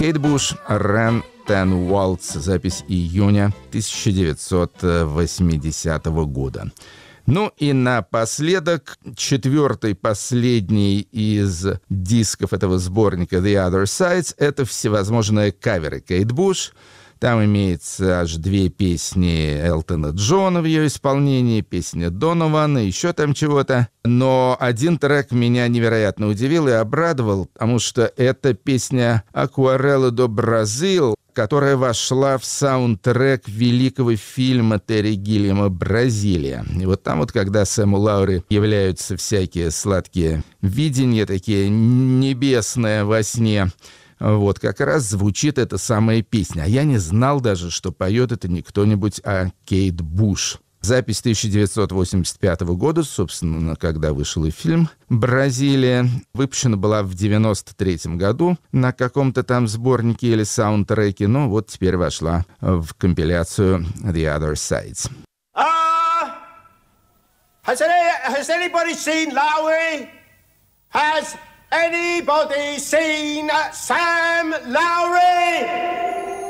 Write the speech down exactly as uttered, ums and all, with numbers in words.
Кейт Буш, Ran Ten Waltz, запись июня тысяча девятьсот восьмидесятого года. Ну и напоследок, четвертый, последний из дисков этого сборника The Other Sides — это всевозможные каверы Кейт Буш. Там имеется аж две песни Элтона Джона в ее исполнении, песня Донована, еще там чего-то. Но один трек меня невероятно удивил и обрадовал, потому что это песня «Aquarela do Brasil», которая вошла в саундтрек великого фильма Терри Гиллиама «Бразилия». И вот там вот, когда Сэму Лаури являются всякие сладкие видения, такие небесные во сне, вот как раз звучит эта самая песня. А я не знал даже, что поет это не кто-нибудь, а Кейт Буш. Запись тысяча девятьсот восемьдесят пятого года, собственно, когда вышел и фильм «Бразилия». Выпущена была в девяносто третьем году на каком-то там сборнике или саундтреке, но вот теперь вошла в компиляцию The Other Sides. Uh, has, any, has anybody seen Lowry? Has anybody seen Sam Lowry?